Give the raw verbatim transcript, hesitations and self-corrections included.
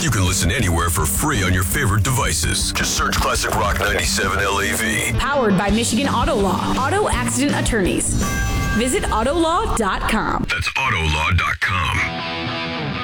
You can listen anywhere for free on your favorite devices. Just search Classic Rock ninety-seven L A V. Powered by Michigan Auto Law. Auto accident attorneys. Visit autolaw dot com. That's autolaw dot com.